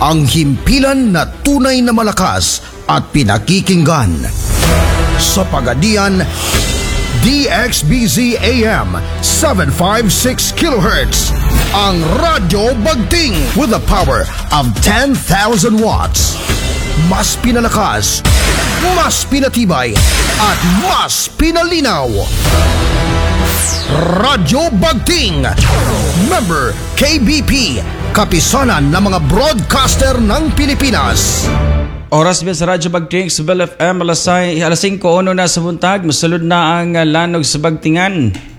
ang himpilan na tunay na malakas at pinakikinggan. Sa Pagadian, DXBZ AM 756 kHz, ang Radyo Bagting with the power of 10,000 watts. Mas pinalakas, mas pinatibay, at mas pinalinaw. Radyo Bagting, member KBP, kapisanan ng mga broadcaster ng Pilipinas. Oras ba sa Radyo Bagting sa Bell FM, alas 5 na sa buntag, masulod na ang lanog sa Bagtingan.